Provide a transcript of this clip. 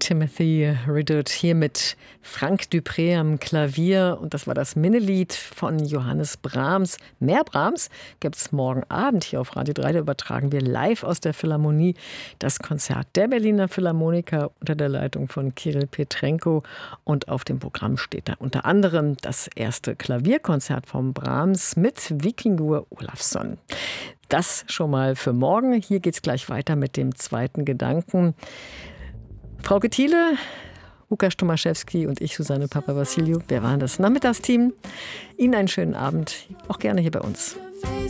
Timothy Ridout hier mit Frank Dupré am Klavier. Und das war das Minnelied von Johannes Brahms. Mehr Brahms gibt es morgen Abend hier auf Radio 3. Da übertragen wir live aus der Philharmonie das Konzert der Berliner Philharmoniker unter der Leitung von Kirill Petrenko. Und auf dem Programm steht da unter anderem das erste Klavierkonzert von Brahms mit Víkingur Ólafsson. Das schon mal für morgen. Hier geht es gleich weiter mit dem zweiten Gedanken. Frauke Thiele, Łukasz Tomaszewski und ich, Susanne Papawassiliou, wir waren das Nachmittagsteam. Ihnen einen schönen Abend, auch gerne hier bei uns.